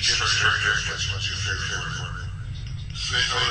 Get us started. What's your favorite word? Say no